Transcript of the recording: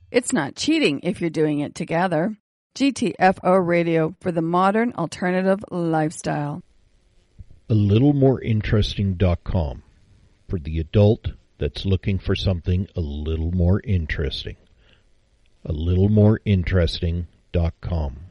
It's not cheating if you're doing it together. GTFO Radio for the modern alternative lifestyle. AlittleMoreInteresting.com for the adult that's looking for something a little more interesting. AlittleMoreInteresting.com.